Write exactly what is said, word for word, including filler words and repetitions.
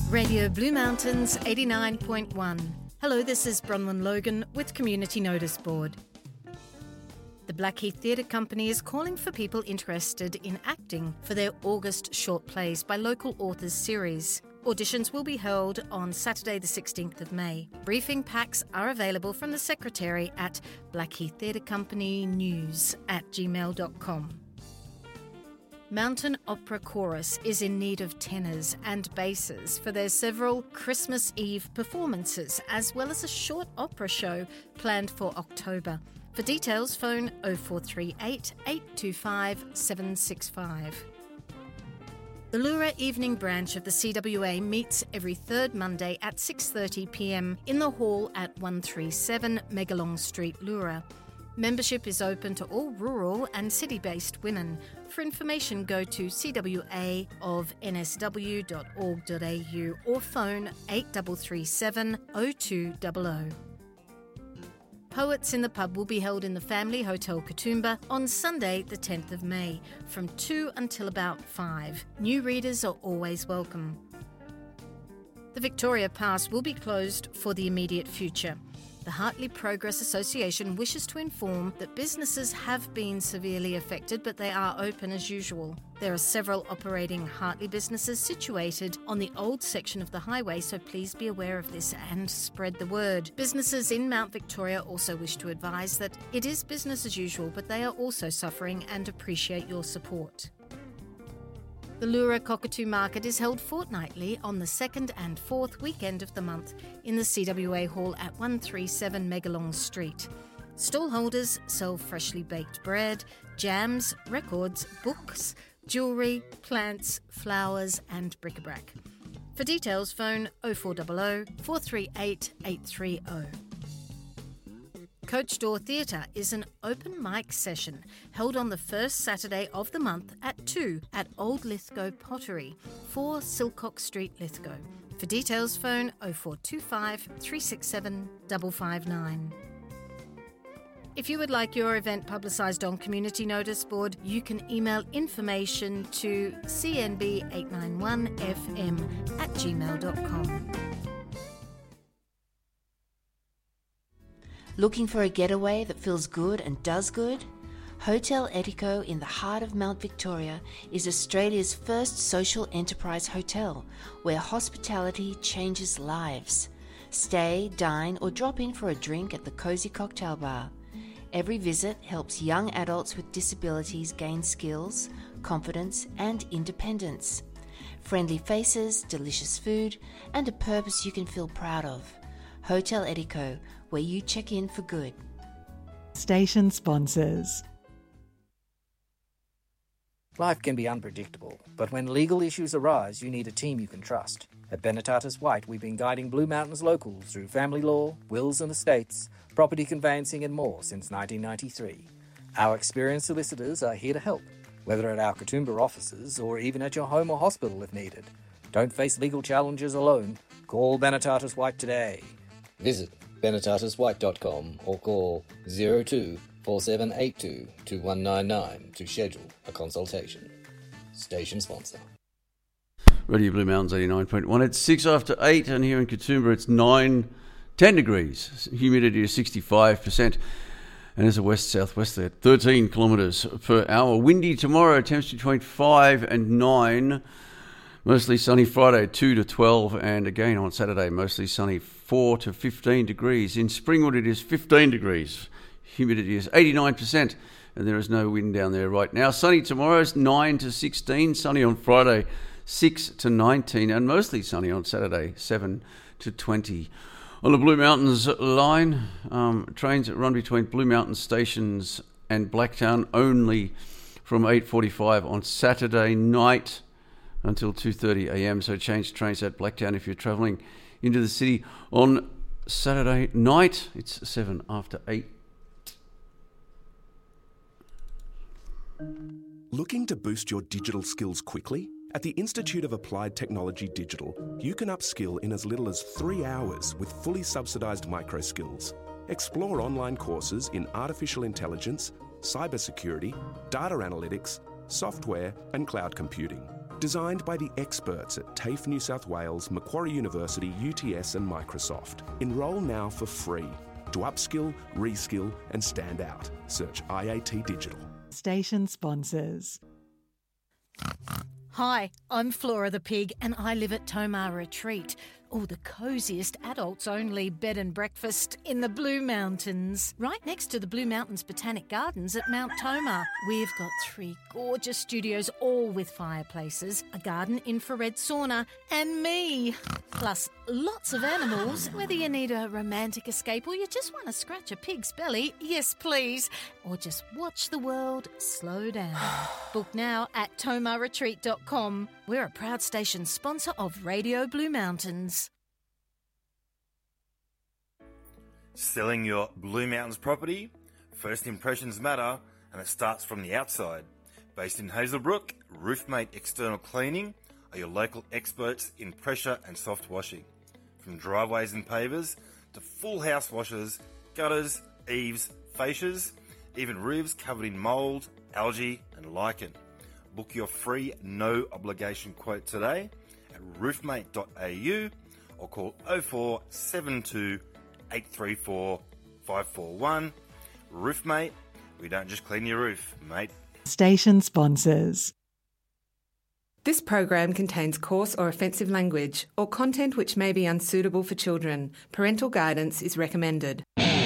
Radio Blue Mountains eighty-nine point one. Hello, this is Bronwyn Logan with Community Notice Board. The Blackheath Theatre Company is calling for people interested in acting for their August short plays by local authors series. Auditions will be held on Saturday the sixteenth of May. Briefing packs are available from the secretary at blackheath theatre company news at gmail dot com. Mountain Opera Chorus is in need of tenors and basses for their several Christmas Eve performances, as well as a short opera show planned for October. For details, phone oh four three eight, eight two five, seven six five. The Leura Evening Branch of the C W A meets every third Monday at six thirty p m in the hall at one thirty-seven Megalong Street, Leura. Membership is open to all rural and city-based women. For information, go to c w a of n s w dot org dot a u or phone eight three three seven, oh two hundred. Poets in the Pub will be held in the Family Hotel Katoomba on Sunday the tenth of May from two until about five. New readers are always welcome. The Victoria Pass will be closed for the immediate future. The Hartley Progress Association wishes to inform that businesses have been severely affected, but they are open as usual. There are several operating Hartley businesses situated on the old section of the highway, so please be aware of this and spread the word. Businesses in Mount Victoria also wish to advise that it is business as usual, but they are also suffering and appreciate your support. The Leura Cockatoo Market is held fortnightly on the second and fourth weekend of the month in the C W A Hall at one thirty-seven Megalong Street. Stallholders sell freshly baked bread, jams, records, books, jewellery, plants, flowers and bric-a-brac. For details, phone oh four hundred, four three eight, eight three oh. Coach Door Theatre is an open mic session held on the first Saturday of the month at two at Old Lithgow Pottery, four Silcock Street, Lithgow. For details, phone oh four two five, three six seven, five five nine. If you would like your event publicised on Community Notice Board, you can email information to c n b eight nine one f m at gmail dot com. Looking for a getaway that feels good and does good? Hotel Etico in the heart of Mount Victoria is Australia's first social enterprise hotel where hospitality changes lives. Stay, dine or drop in for a drink at the Cozy Cocktail Bar. Every visit helps young adults with disabilities gain skills, confidence and independence. Friendly faces, delicious food and a purpose you can feel proud of. Hotel Etico, where you check in for good. Station sponsors. Life can be unpredictable, but when legal issues arise, you need a team you can trust. At Benetatis White, we've been guiding Blue Mountains locals through family law, wills and estates, property conveyancing and more since nineteen ninety-three. Our experienced solicitors are here to help, whether at our Katoomba offices or even at your home or hospital if needed. Don't face legal challenges alone. Call Benetatis White today. Visit benetatis white dot com or call zero two four seven eight two two one nine nine to schedule a consultation. Station sponsor. Radio Blue Mountains eighty-nine point one. It's six after eight, and here in Katoomba it's nine, ten degrees. Humidity is sixty-five percent. And there's a west-southwesterly at thirteen kilometres per hour. Windy tomorrow, temps between five and nine. Mostly sunny Friday, two to twelve, and again on Saturday, mostly sunny, four to fifteen degrees. In Springwood, it is fifteen degrees. Humidity is eighty-nine percent, and there is no wind down there right now. Sunny tomorrow is nine to sixteen. Sunny on Friday, six to nineteen, and mostly sunny on Saturday, seven to twenty. On the Blue Mountains line, um, trains that run between Blue Mountain stations and Blacktown only from eight forty-five on Saturday night until two thirty a m, so change trains at Blacktown if you're travelling into the city on Saturday night. It's seven after eight. Looking to boost your digital skills quickly? At the Institute of Applied Technology Digital, you can upskill in as little as three hours with fully subsidised micro skills. Explore online courses in artificial intelligence, cybersecurity, data analytics, software and cloud computing. Designed by the experts at TAFE New South Wales, Macquarie University, U T S and Microsoft. Enrol now for free. To upskill, reskill and stand out. Search I A T Digital. Station sponsors. Hi, I'm Flora the Pig and I live at Tomar Retreat. Oh, the cosiest adults-only bed and breakfast in the Blue Mountains. Right next to the Blue Mountains Botanic Gardens at Mount Tomar. We've got three gorgeous studios, all with fireplaces, a garden infrared sauna, and me. Plus, lots of animals. Whether you need a romantic escape or you just want to scratch a pig's belly, yes please. Or just watch the world slow down. Book now at tomar retreat dot com. We're a proud station sponsor of Radio Blue Mountains. Selling your Blue Mountains property? First impressions matter, and it starts from the outside. Based in Hazelbrook, Roofmate External Cleaning are your local experts in pressure and soft washing. From driveways and pavers to full house washes, gutters, eaves, fascias, even roofs covered in mould, algae and lichen. Book your free no obligation quote today at roofmate dot a u or call oh four seven two eight three four five four one. Roofmate, we don't just clean your roof, mate. Station sponsors. This program contains coarse or offensive language or content which may be unsuitable for children. Parental guidance is recommended.